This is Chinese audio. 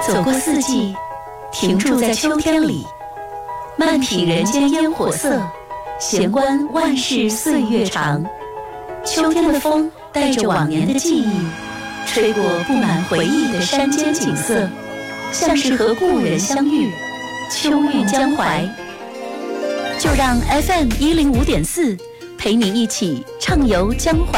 走过四季，停驻在秋天里，慢品人间烟火色，闲观万事岁月长。秋天的风带着往年的记忆，吹过布满回忆的山间景色，像是和故人相遇，秋韵江淮。就让 FM105.4陪你一起畅游江淮。